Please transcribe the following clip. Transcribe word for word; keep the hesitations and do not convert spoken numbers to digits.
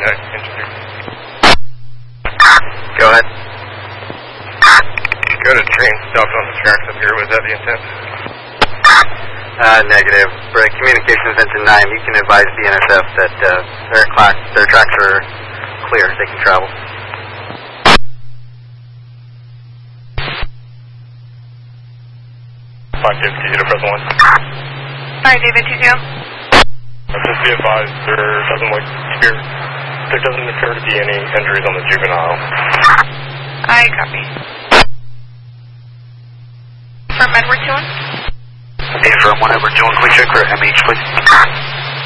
uh, engineer. Go ahead. Go to train stopped on the tracks up here. Was that the intent? Uh, negative. For communications engine nine, you can advise the N S F that uh, their, class, their tracks are clear. They can travel. five fifty to press one. Hi, David two two. Just be advised, there doesn't look here. There doesn't appear to be any injuries on the juvenile. I copy. From Edward two one? Hey, from one Edward two one, please check for M H, please.